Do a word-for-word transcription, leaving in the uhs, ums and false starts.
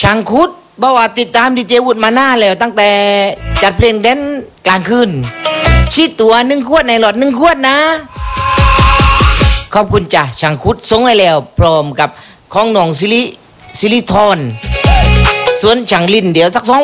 ช่างคุดบอกว่าติดตามดีเจวุฒิมาหน้าแล้วตั้งแต่จัดเพลงแดนกลางคืนชีดตัวหนึ่งขวดในหลอดหนึ่งขวดนะขอบคุณจ้ะช่างคุดส่งให้แล้วพร้อมกับของน้องซิลิซิลิทอนส่วนช่างลินเดี๋ยวสักสอง